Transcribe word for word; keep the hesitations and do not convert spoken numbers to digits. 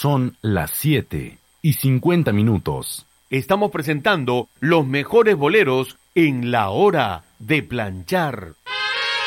Son las siete y cincuenta minutos. Estamos presentando los mejores boleros en la hora de planchar.